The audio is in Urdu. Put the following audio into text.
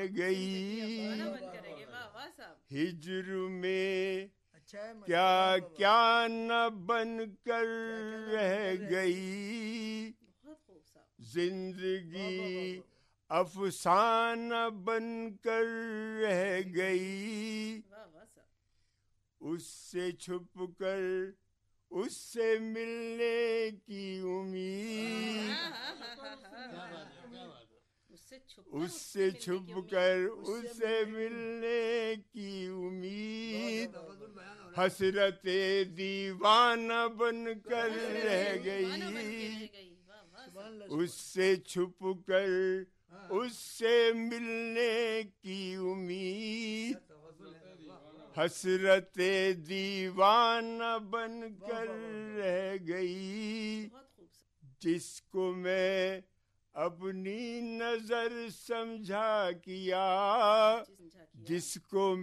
گئی، ہجر میں اچھا ہے کیا کیا نہ بن کر رہ گئی، زندگی افسانہ بن کر رہ گئی، اس سے چھپ کر اس سے ملنے کی امید، اس سے چھپ کر اس سے ملنے کی امید، حسرت دیوانہ بن کر رہ گئی، اس سے چھپ کر اس سے ملنے کی امید، حسرت دیوانہ بن کر رہ گئی، جس کو میں اپنی نظر سمجھا کیا، جس کو